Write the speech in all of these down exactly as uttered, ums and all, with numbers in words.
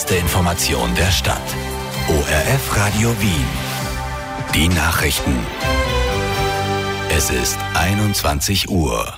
Die Information der Stadt. O R F Radio Wien. Die Nachrichten. Es ist einundzwanzig Uhr.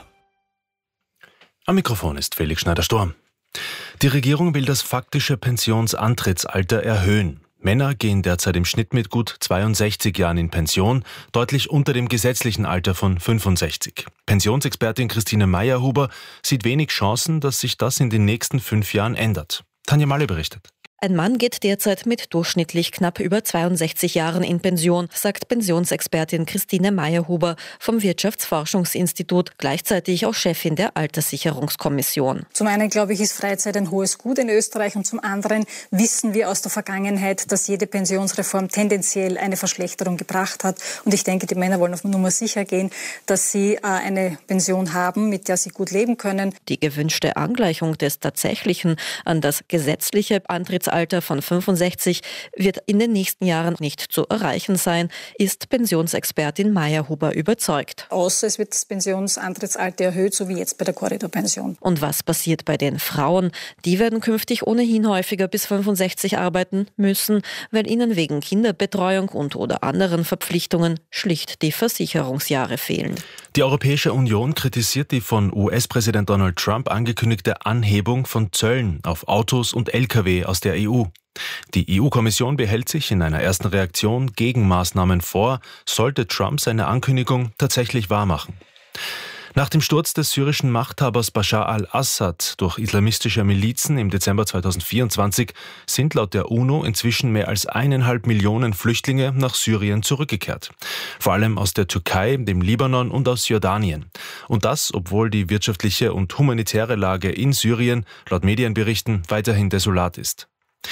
Am Mikrofon ist Felix Schneider-Storm. Die Regierung will das faktische Pensionsantrittsalter erhöhen. Männer gehen derzeit im Schnitt mit gut zweiundsechzig Jahren in Pension, deutlich unter dem gesetzlichen Alter von fünfundsechzig. Pensionsexpertin Christine Meyerhuber sieht wenig Chancen, dass sich das in den nächsten fünf Jahren ändert. Tanja Malle berichtet. Ein Mann geht derzeit mit durchschnittlich knapp über zweiundsechzig Jahren in Pension, sagt Pensionsexpertin Christine Meyerhuber vom Wirtschaftsforschungsinstitut, gleichzeitig auch Chefin der Alterssicherungskommission. Zum einen, glaube ich, ist Freizeit ein hohes Gut in Österreich und zum anderen wissen wir aus der Vergangenheit, dass jede Pensionsreform tendenziell eine Verschlechterung gebracht hat. Und ich denke, die Männer wollen auf Nummer sicher gehen, dass sie äh, eine Pension haben, mit der sie gut leben können. Die gewünschte Angleichung des tatsächlichen an das gesetzliche Antrittsalter Alter von fünfundsechzig wird in den nächsten Jahren nicht zu erreichen sein, ist Pensionsexpertin Meyerhuber überzeugt. Außer es wird das Pensionsantrittsalter erhöht, so wie jetzt bei der Korridorpension. Und was passiert bei den Frauen? Die werden künftig ohnehin häufiger bis fünfundsechzig arbeiten müssen, weil ihnen wegen Kinderbetreuung und oder anderen Verpflichtungen schlicht die Versicherungsjahre fehlen. Die Europäische Union kritisiert die von U S-Präsident Donald Trump angekündigte Anhebung von Zöllen auf Autos und L K W aus der E U. Die E U-Kommission behält sich in einer ersten Reaktion Gegenmaßnahmen vor, sollte Trump seine Ankündigung tatsächlich wahrmachen. Nach dem Sturz des syrischen Machthabers Bashar al-Assad durch islamistische Milizen im Dezember zweitausendvierundzwanzig sind laut der UNO inzwischen mehr als eineinhalb Millionen Flüchtlinge nach Syrien zurückgekehrt. Vor allem aus der Türkei, dem Libanon und aus Jordanien. Und das, obwohl die wirtschaftliche und humanitäre Lage in Syrien, laut Medienberichten, weiterhin desolat ist.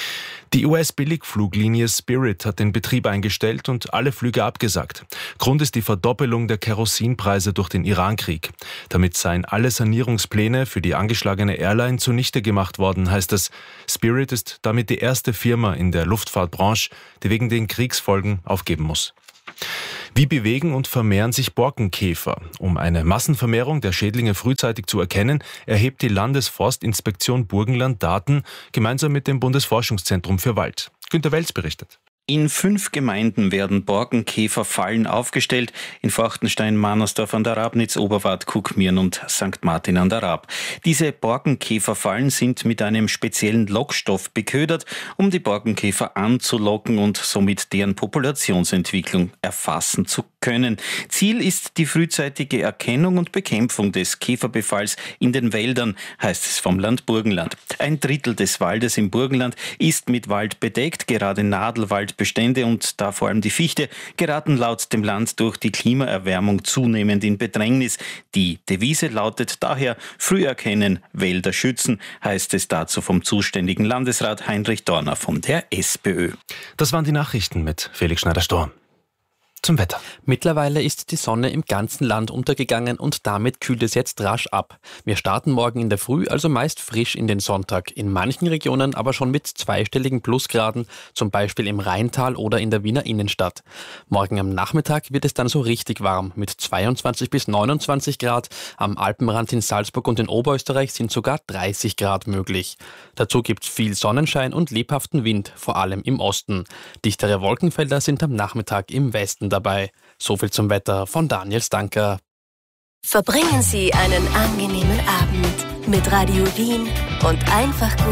Die U S-Billigfluglinie Spirit hat den Betrieb eingestellt und alle Flüge abgesagt. Grund ist die Verdoppelung der Kerosinpreise durch den Irankrieg. Damit seien alle Sanierungspläne für die angeschlagene Airline zunichte gemacht worden, heißt es. Spirit ist damit die erste Firma in der Luftfahrtbranche, die wegen den Kriegsfolgen aufgeben muss. Wie bewegen und vermehren sich Borkenkäfer? Um eine Massenvermehrung der Schädlinge frühzeitig zu erkennen, erhebt die Landesforstinspektion Burgenland Daten gemeinsam mit dem Bundesforschungszentrum für Wald. Günter Welz berichtet. In fünf Gemeinden werden Borkenkäferfallen aufgestellt, in Forchtenstein, Mannersdorf an der Rabnitz, Oberwart, Kuckmirn und Sankt Martin an der Rab. Diese Borkenkäferfallen sind mit einem speziellen Lockstoff beködert, um die Borkenkäfer anzulocken und somit deren Populationsentwicklung erfassen zu können. Ziel ist die frühzeitige Erkennung und Bekämpfung des Käferbefalls in den Wäldern, heißt es vom Land Burgenland. Ein Drittel des Waldes im Burgenland ist mit Wald bedeckt, gerade Nadelwald Bestände und da vor allem die Fichte geraten laut dem Land durch die Klimaerwärmung zunehmend in Bedrängnis. Die Devise lautet daher: Früh erkennen, Wälder schützen, heißt es dazu vom zuständigen Landesrat Heinrich Dorner von der SPÖ. Das waren die Nachrichten mit Felix Schneider-Storm. Zum Wetter. Mittlerweile ist die Sonne im ganzen Land untergegangen und damit kühlt es jetzt rasch ab. Wir starten morgen in der Früh also meist frisch in den Sonntag, in manchen Regionen aber schon mit zweistelligen Plusgraden, zum Beispiel im Rheintal oder in der Wiener Innenstadt. Morgen am Nachmittag wird es dann so richtig warm mit zweiundzwanzig bis neunundzwanzig Grad. Am Alpenrand in Salzburg und in Oberösterreich sind sogar dreißig Grad möglich. Dazu gibt's viel Sonnenschein und lebhaften Wind, vor allem im Osten. Dichtere Wolkenfelder sind am Nachmittag im Westen dabei. So viel zum Wetter von Daniel Stanker. Verbringen Sie einen angenehmen Abend mit Radio Wien und einfach gut.